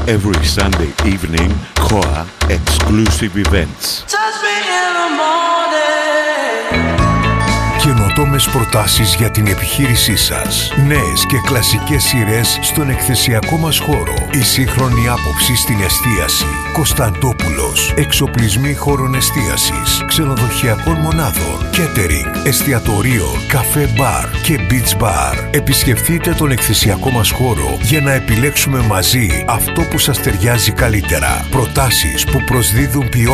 Every Sunday evening, Koa exclusive events. Touch me in the morning. Καινοτόμες προτάσεις για την επιχείρησή σας. Νέες και κλασικές σειρές στον εκθεσιακό μας χώρο. Η σύγχρονη άποψη στην εστίαση. Κωνσταντόπουλος. Εξοπλισμοί χώρων εστίασης, ξενοδοχειακών μονάδων, catering, εστιατορίων, καφέ μπαρ και beach bar. Επισκεφτείτε τον εκθεσιακό μας χώρο για να επιλέξουμε μαζί αυτό που σας ταιριάζει καλύτερα. Προτάσεις που προσδίδουν ποιότητα